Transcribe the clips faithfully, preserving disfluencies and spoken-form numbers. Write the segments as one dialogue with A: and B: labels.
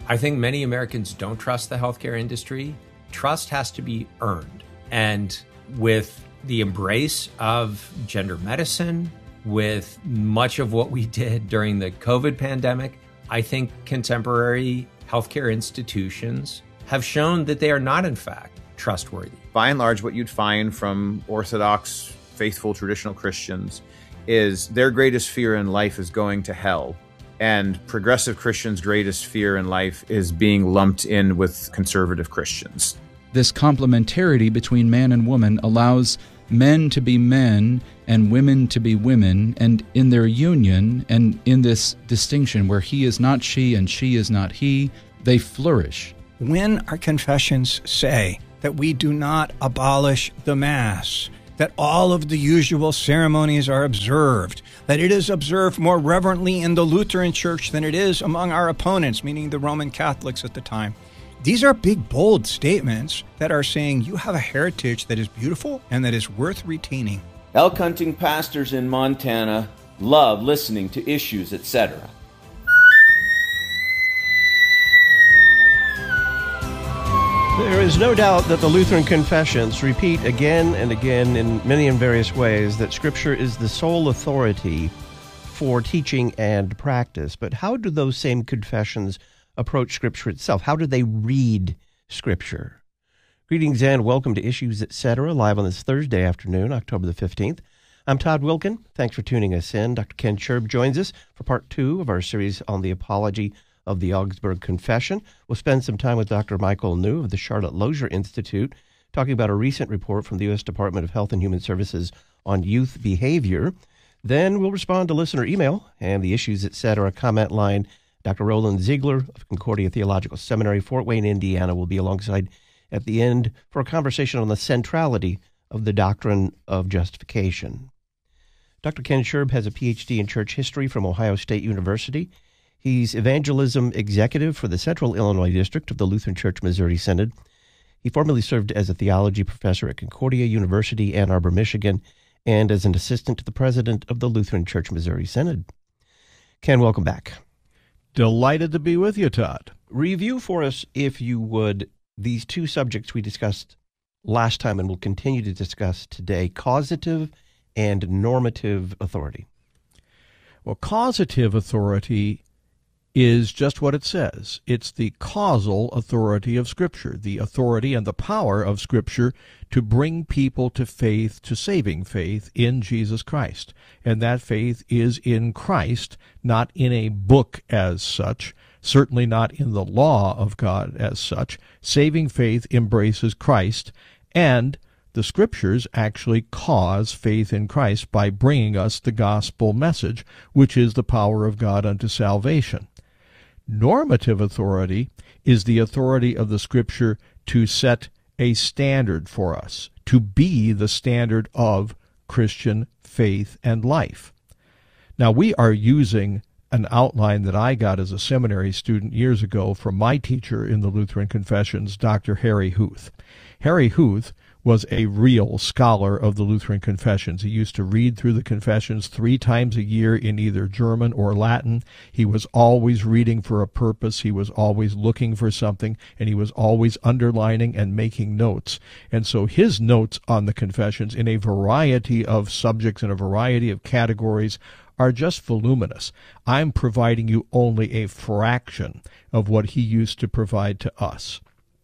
A: I think many Americans don't trust the healthcare industry. Trust has to be earned. And with the embrace of gender medicine, with much of what we did during the COVID pandemic, I think contemporary healthcare institutions have shown that they are not, in fact, trustworthy.
B: By and large, what you'd find from Orthodox, faithful, traditional Christians is their greatest fear in life is going to hell. And progressive Christians' greatest fear in life is being lumped in with conservative Christians.
C: This complementarity between man and woman allows men to be men and women to be women, and in their union and in this distinction where he is not she and she is not he, they flourish.
D: When our confessions say that we do not abolish the Mass, that all of the usual ceremonies are observed, that it is observed more reverently in the Lutheran Church than it is among our opponents, meaning the Roman Catholics at the time. These are big, bold statements that are saying you have a heritage that is beautiful and that is worth retaining.
E: Elk hunting pastors in Montana love listening to Issues, et cetera.
F: There is no doubt that the Lutheran Confessions repeat again and again in many and various ways that Scripture is the sole authority for teaching and practice. But how do those same confessions approach Scripture itself? How do they read Scripture? Greetings and welcome to Issues, et cetera, live on this Thursday afternoon, October the fifteenth. I'm Todd Wilkin. Thanks for tuning us in. Doctor Ken Scherb joins us for part two of our series on the apology of the Augsburg Confession. We'll spend some time with Doctor Michael New of the Charlotte Lozier Institute, talking about a recent report from the U S Department of Health and Human Services on youth behavior. Then we'll respond to listener email and the Issues, et cetera, comment line. Doctor Roland Ziegler of Concordia Theological Seminary, Fort Wayne, Indiana, will be alongside at the end for a conversation on the centrality of the doctrine of justification. Doctor Ken Scherb has a P H D in church history from Ohio State University. He's evangelism executive for the Central Illinois District of the Lutheran Church Missouri Synod. He formerly served as a theology professor at Concordia University, Ann Arbor, Michigan, and as an assistant to the president of the Lutheran Church Missouri Synod. Ken, welcome back.
G: Delighted to be with you, Todd.
F: Review for us, if you would, these two subjects we discussed last time and will continue to discuss today, causative and normative authority.
G: Well, causative authority is just what it says. It's the causal authority of Scripture, the authority and the power of Scripture to bring people to faith, to saving faith in Jesus Christ. And that faith is in Christ, not in a book as such, certainly not in the law of God as such. Saving faith embraces Christ, and the Scriptures actually cause faith in Christ by bringing us the gospel message, which is the power of God unto salvation. Normative authority is the authority of the Scripture to set a standard for us, to be the standard of Christian faith and life. Now, we are using an outline that I got as a seminary student years ago from my teacher in the Lutheran Confessions, Doctor Harry Huth. Harry Huth was a real scholar of the Lutheran Confessions. He used to read through the Confessions three times a year in either German or Latin. He was always reading for a purpose. He was always looking for something, and he was always underlining and making notes. And so his notes on the Confessions in a variety of subjects and a variety of categories are just voluminous. I'm providing you only a fraction of what he used to provide to us.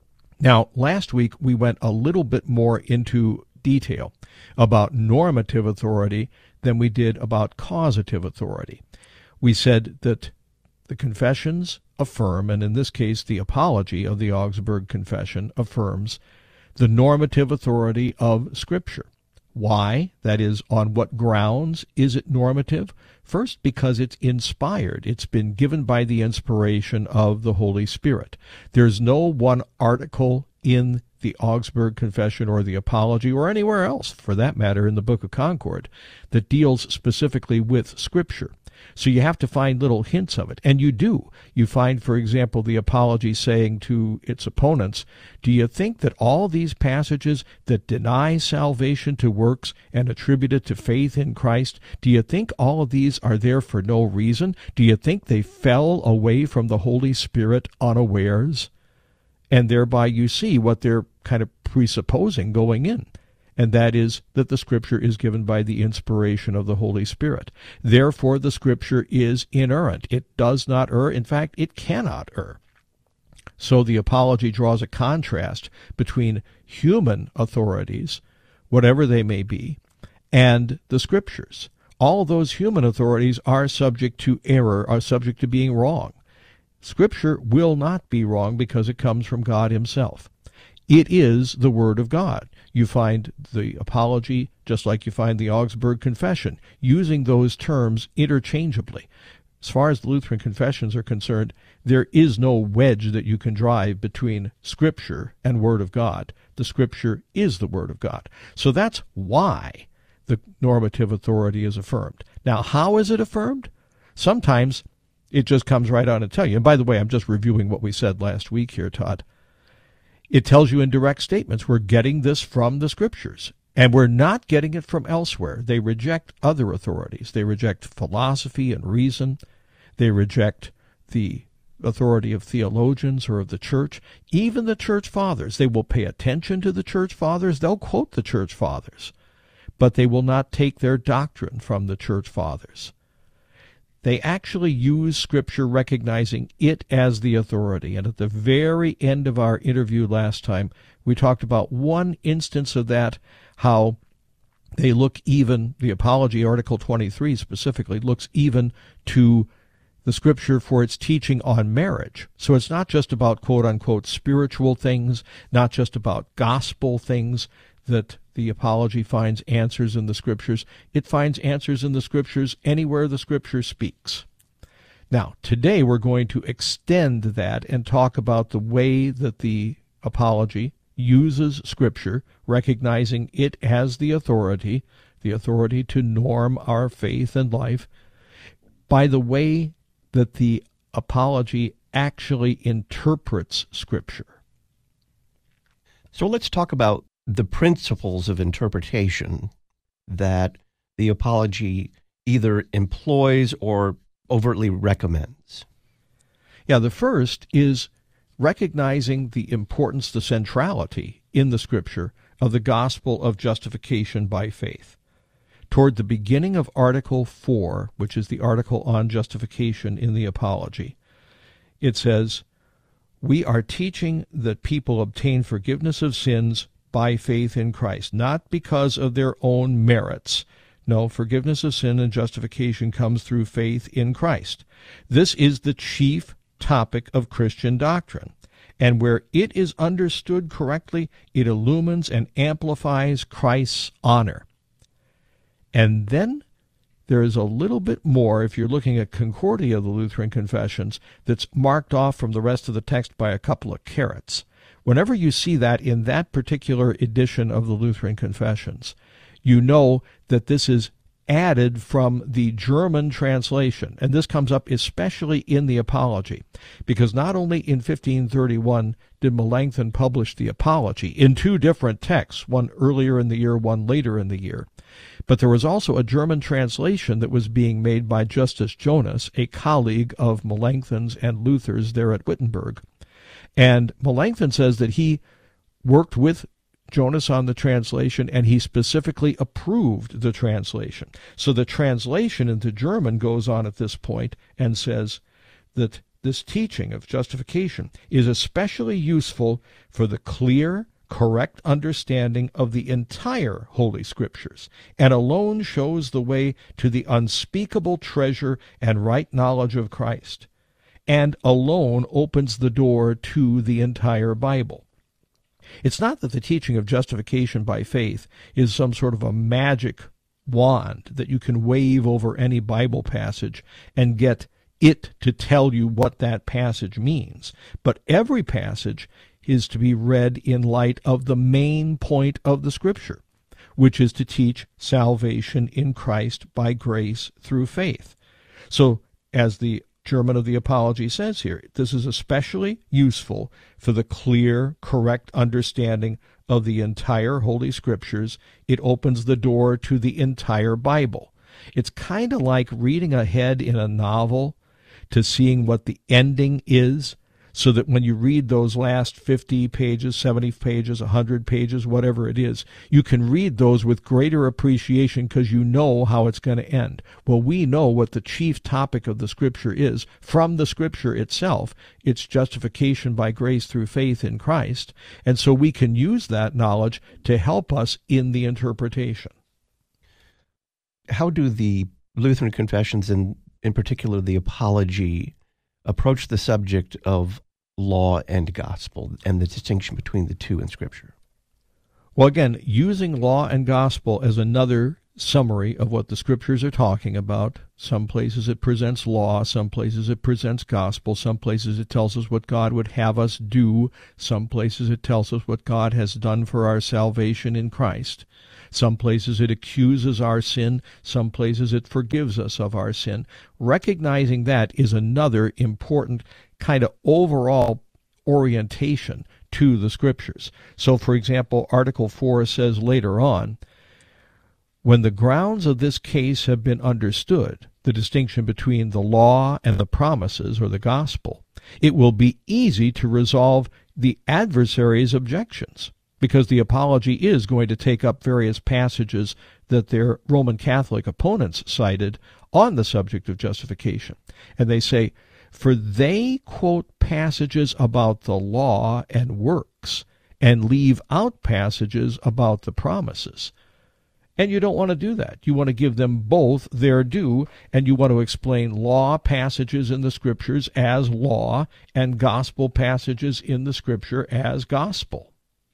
G: Now, last week we went a little bit more into detail about normative authority than we did about causative authority. We said that the confessions affirm, and in this case the apology of the Augsburg Confession affirms, the normative authority of Scripture. Why? That is, on what grounds is it normative? First, because it's inspired. It's been given by the inspiration of the Holy Spirit. There's no one article in the Augsburg Confession or the Apology, or anywhere else, for that matter, in the Book of Concord, that deals specifically with Scripture. So you have to find little hints of it, and you do. You find, for example, the Apology saying to its opponents, do you think that all these passages that deny salvation to works and attribute it to faith in Christ, do you think all of these are there for no reason? Do you think they fell away from the Holy Spirit unawares? And thereby you see what they're kind of presupposing going in, and that is that the Scripture is given by the inspiration of the Holy Spirit. Therefore, the Scripture is inerrant. It does not err. In fact, it cannot err. So the Apology draws a contrast between human authorities, whatever they may be, and the Scriptures. All those human authorities are subject to error, are subject to being wrong. Scripture will not be wrong because it comes from God himself. It is the Word of God. You find the Apology, just like you find the Augsburg Confession, using those terms interchangeably. As far as the Lutheran confessions are concerned, there is no wedge that you can drive between Scripture and Word of God. The Scripture is the Word of God. So that's why the normative authority is affirmed. Now, how is it affirmed? Sometimes it just comes right out and tell you. And by the way, I'm just reviewing what we said last week here, Todd. It tells you in direct statements, we're getting this from the Scriptures, and we're not getting it from elsewhere. They reject other authorities. They reject philosophy and reason. They reject the authority of theologians or of the church. Even the church fathers, they will pay attention to the church fathers. They'll quote the church fathers, but they will not take their doctrine from the church fathers. They actually use Scripture recognizing it as the authority. And at the very end of our interview last time, we talked about one instance of that, how they look even, the Apology, Article twenty-three specifically, looks even to the Scripture for its teaching on marriage. So it's not just about quote-unquote spiritual things, not just about gospel things, that the Apology finds answers in the Scriptures. It finds answers in the Scriptures anywhere the Scripture speaks. Now, today we're going to extend that and talk about the way that the Apology uses Scripture, recognizing it as the authority, the authority to norm our faith and life, by the way that the Apology actually interprets Scripture.
F: So let's talk about the principles of interpretation that the Apology either employs or overtly recommends.
G: Yeah, the first is recognizing the importance, the centrality in the Scripture of the gospel of justification by faith. Toward the beginning of Article four, which is the article on justification in the Apology, it says, "We are teaching that people obtain forgiveness of sins by faith in Christ, not because of their own merits." No, forgiveness of sin and justification comes through faith in Christ. This is the chief topic of Christian doctrine, and where it is understood correctly, it illumines and amplifies Christ's honor. And then there is a little bit more, if you're looking at Concordia of the Lutheran Confessions, that's marked off from the rest of the text by a couple of carets. Whenever you see that in that particular edition of the Lutheran Confessions, you know that this is added from the German translation. And this comes up especially in the Apology, because not only in fifteen thirty-one did Melanchthon publish the Apology in two different texts, one earlier in the year, one later in the year, but there was also a German translation that was being made by Justus Jonas, a colleague of Melanchthon's and Luther's there at Wittenberg. And Melanchthon says that he worked with Jonas on the translation, and he specifically approved the translation. So the translation into German goes on at this point and says that this teaching of justification is especially useful for the clear, correct understanding of the entire Holy Scriptures, and alone shows the way to the unspeakable treasure and right knowledge of Christ, and alone opens the door to the entire Bible. It's not that the teaching of justification by faith is some sort of a magic wand that you can wave over any Bible passage and get it to tell you what that passage means. But every passage is to be read in light of the main point of the Scripture, which is to teach salvation in Christ by grace through faith. So, as the German of the Apology says here, this is especially useful for the clear, correct understanding of the entire Holy Scriptures. It opens the door to the entire Bible. It's kind of like reading ahead in a novel to seeing what the ending is, so that when you read those last fifty pages, seventy pages, one hundred pages, whatever it is, you can read those with greater appreciation because you know how it's going to end. Well, we know what the chief topic of the Scripture is from the Scripture itself. It's justification by grace through faith in Christ, and so we can use that knowledge to help us in the interpretation.
F: How do the Lutheran confessions, and in particular the Apology, approach the subject of law and gospel and the distinction between the two in Scripture?
G: Well, again, using law and gospel as another summary of what the Scriptures are talking about. Some places it presents law, some places it presents gospel, some places it tells us what God would have us do, some places it tells us what God has done for our salvation in Christ. Some places it accuses our sin, some places it forgives us of our sin. Recognizing that is another important kind of overall orientation to the Scriptures. So, for example, Article four says later on, when the grounds of this case have been understood, the distinction between the law and the promises or the gospel, it will be easy to resolve the adversary's objections, because the Apology is going to take up various passages that their Roman Catholic opponents cited on the subject of justification. And they say, for they quote passages about the law and works and leave out passages about the promises. And you don't want to do that. You want to give them both their due, and you want to explain law passages in the Scriptures as law and gospel passages in the Scripture as gospel.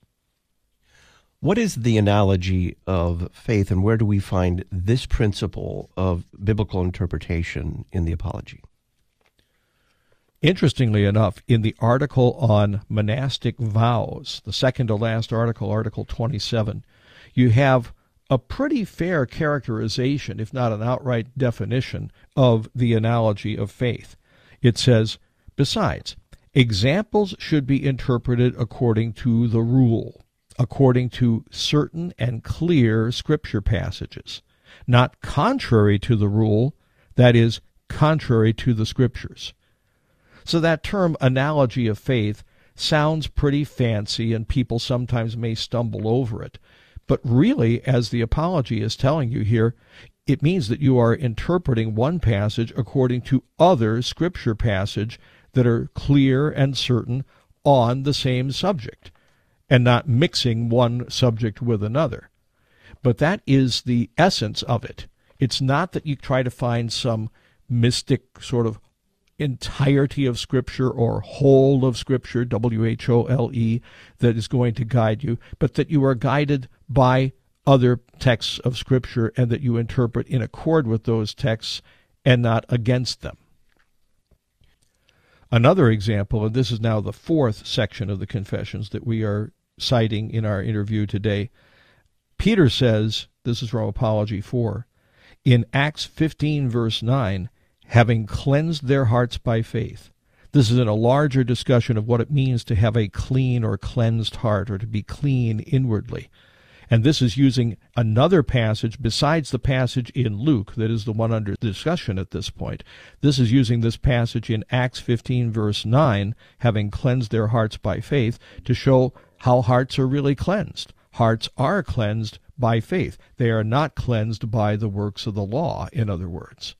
F: What is the analogy of faith, and where do we find this principle of biblical interpretation in the Apology?
G: Interestingly enough, in the article on monastic vows, the second to last article, Article twenty-seven, you have a pretty fair characterization, if not an outright definition, of the analogy of faith. It says, besides, examples should be interpreted according to the rule, according to certain and clear Scripture passages, not contrary to the rule, that is, contrary to the Scriptures. So that term, analogy of faith, sounds pretty fancy, and people sometimes may stumble over it. But really, as the Apology is telling you here, it means that you are interpreting one passage according to other Scripture passage that are clear and certain on the same subject, and not mixing one subject with another. But that is the essence of it. It's not that you try to find some mystic sort of entirety of Scripture or whole of Scripture, W H O L E, that is going to guide you, but that you are guided by other texts of Scripture and that you interpret in accord with those texts and not against them. Another example, and this is now the fourth section of the Confessions that we are citing in our interview today, Peter says, this is from Apology four, in Acts fifteen, verse nine, having cleansed their hearts by faith. This is in a larger discussion of what it means to have a clean or cleansed heart, or to be clean inwardly. And this is using another passage besides the passage in Luke that is the one under discussion at this point. This is using this passage in Acts fifteen, verse nine, having cleansed their hearts by faith, to show how hearts are really cleansed. Hearts are cleansed by faith. They are not cleansed by the works of the law, in other words.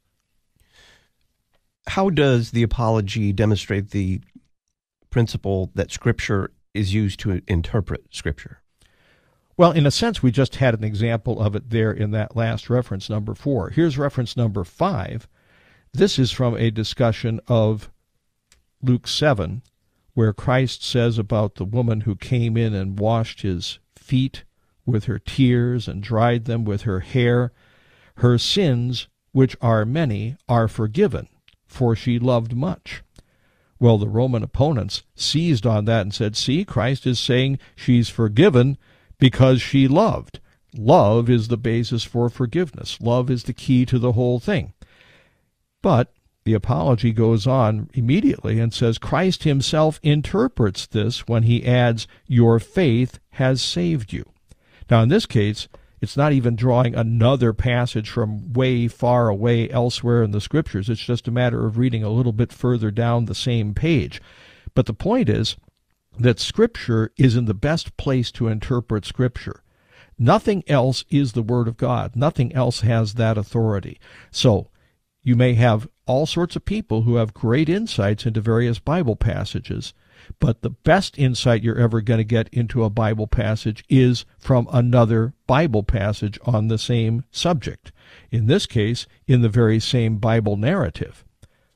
F: How does the Apology demonstrate the principle that Scripture is used to interpret Scripture?
G: Well, in a sense, we just had an example of it there in that last reference, number four. Here's reference number five. This is from a discussion of Luke seven, where Christ says about the woman who came in and washed his feet with her tears and dried them with her hair. Her sins, which are many, are forgiven, for she loved much. Well, the Roman opponents seized on that and said, see, Christ is saying she's forgiven because she loved. Love is the basis for forgiveness. Love is the key to the whole thing. But the Apology goes on immediately and says Christ himself interprets this when he adds, your faith has saved you. Now, in this case, it's not even drawing another passage from way far away elsewhere in the Scriptures. It's just a matter of reading a little bit further down the same page. But the point is that Scripture is in the best place to interpret Scripture. Nothing else is the Word of God. Nothing else has that authority. So you may have all sorts of people who have great insights into various Bible passages, but the best insight you're ever going to get into a Bible passage is from another Bible passage on the same subject. In this case, in the very same Bible narrative.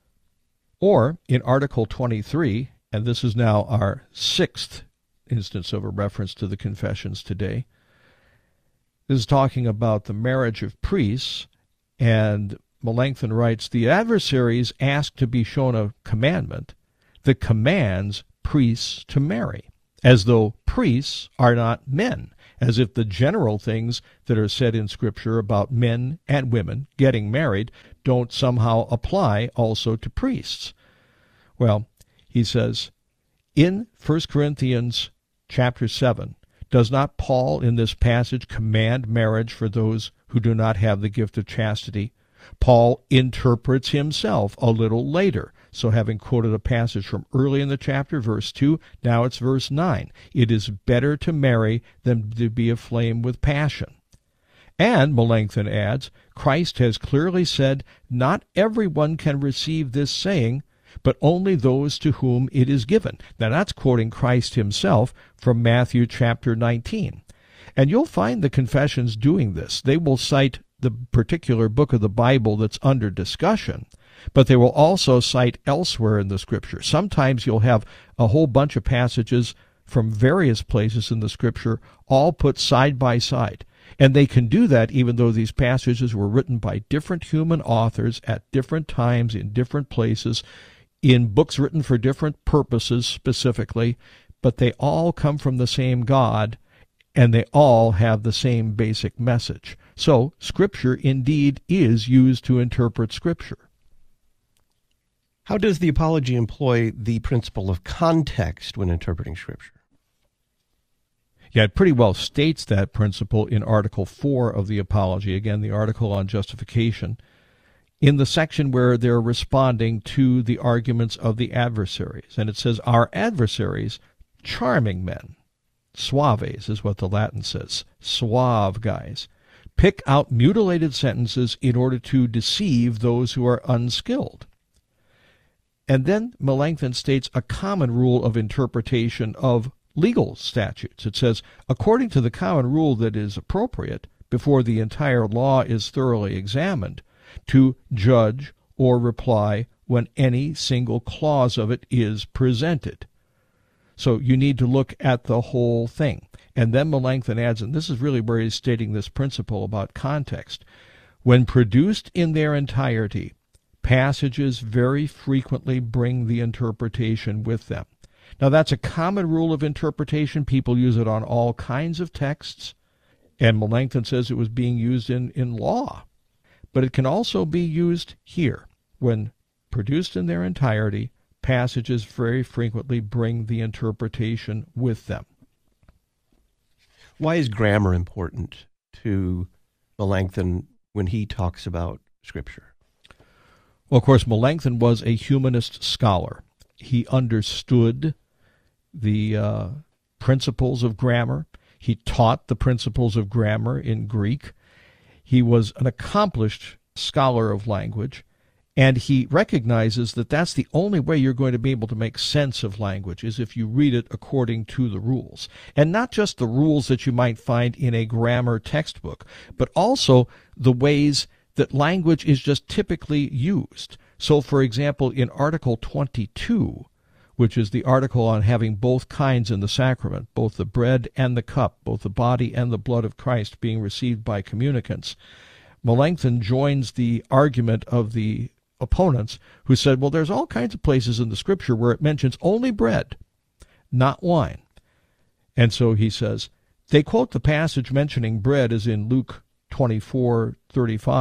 G: Or in Article twenty-three, and this is now our sixth instance of a reference to the Confessions today, this is talking about the marriage of priests, and Melanchthon writes, the adversaries ask to be shown a commandment that commands priests to marry, as though priests are not men, as if the general things that are said in Scripture about men and women getting married don't somehow apply also to priests. Well, he says, in First Corinthians chapter seven, does not Paul in this passage command marriage for those who do not have the gift of chastity? Paul interprets himself a little later. So having quoted a passage from early in the chapter, verse two, now it's verse nine. It is better to marry than to be aflame with passion. And, Melanchthon adds, Christ has clearly said, not everyone can receive this saying, but only those to whom it is given. Now that's quoting Christ himself from Matthew chapter nineteen. And you'll find the Confessions doing this. They will cite the particular book of the Bible that's under discussion, but they will also cite elsewhere in the Scripture. Sometimes you'll have a whole bunch of passages from various places in the Scripture all put side by side. And they can do that even though these passages were written by different human authors at different times in different places, in books written for different purposes specifically, but they all come from the same God, and they all have the same basic message. So, Scripture indeed is used to interpret Scripture.
F: How does the Apology employ the principle of context when interpreting Scripture?
G: Yeah, it pretty well states that principle in Article four of the Apology, again, the article on justification, in the section where they're responding to the arguments of the adversaries. And it says, our adversaries, charming men, suaves is what the Latin says, suave guys, pick out mutilated sentences in order to deceive those who are unskilled. And then Melanchthon states a common rule of interpretation of legal statutes. It says, according to the common rule that is appropriate, before the entire law is thoroughly examined, to judge or reply when any single clause of it is presented. So you need to look at the whole thing. And then Melanchthon adds, and this is really where he's stating this principle about context, when produced in their entirety, passages very frequently bring the interpretation with them. Now that's a common rule of interpretation. People use it on all kinds of texts, and Melanchthon says it was being used in, in law. But it can also be used here. When produced in their entirety, passages very frequently bring the interpretation with them.
F: Why is grammar important to Melanchthon when he talks about Scripture?
G: Well, of course, Melanchthon was a humanist scholar. He understood the uh, principles of grammar. He taught the principles of grammar in Greek. He was an accomplished scholar of language, and he recognizes that that's the only way you're going to be able to make sense of language, is if you read it according to the rules. And not just the rules that you might find in a grammar textbook, but also the ways that language is just typically used. So, for example, in Article twenty-two, which is the article on having both kinds in the sacrament, both the bread and the cup, both the body and the blood of Christ being received by communicants, Melanchthon joins the argument of the opponents who said, well, there's all kinds of places in the Scripture where it mentions only bread, not wine. And so he says, they quote the passage mentioning bread as in Luke twenty-four thirty-five,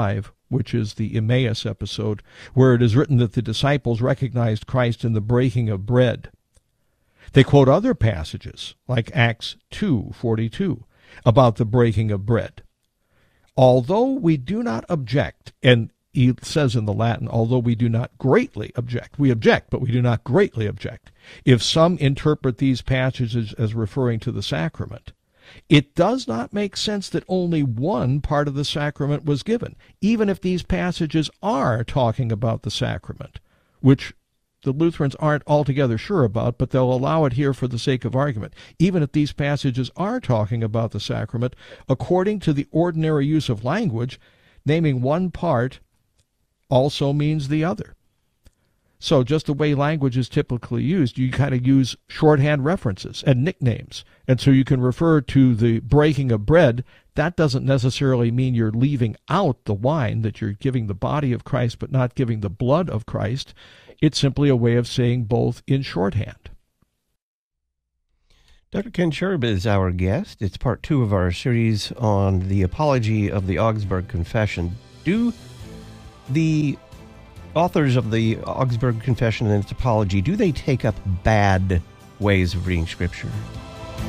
G: which is the Emmaus episode, where it is written that the disciples recognized Christ in the breaking of bread. They quote other passages, like Acts two forty-two, about the breaking of bread. Although we do not object, and he says in the Latin, although we do not greatly object. We object, but we do not greatly object. If some interpret these passages as referring to the sacrament, it does not make sense that only one part of the sacrament was given, even if these passages are talking about the sacrament, which the Lutherans aren't altogether sure about, but they'll allow it here for the sake of argument. Even if these passages are talking about the sacrament, according to the ordinary use of language, naming one part also means the other. So just the way language is typically used, you kind of use shorthand references and nicknames. And so you can refer to the breaking of bread. That doesn't necessarily mean you're leaving out the wine, that you're giving the body of Christ but not giving the blood of Christ. It's simply a way of saying both in shorthand.
F: Doctor Ken Sherb is our guest. It's part two of our series on the apology of the Augsburg Confession. Do the authors of the Augsburg Confession and its apology, do they take up bad ways of reading Scripture?